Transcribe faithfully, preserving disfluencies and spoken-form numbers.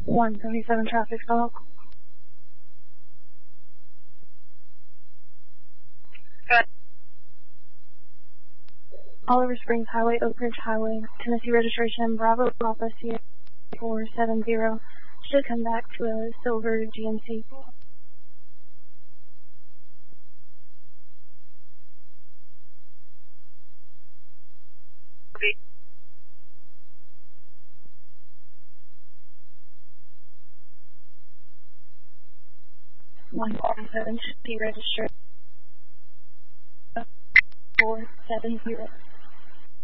one seventy-seven traffic stop. Oliver Springs Highway, Oak Ridge Highway, Tennessee registration, Bravo Papa Sierra four seven zero. Should come back to a silver G M C. one seven should be registered four seven zero.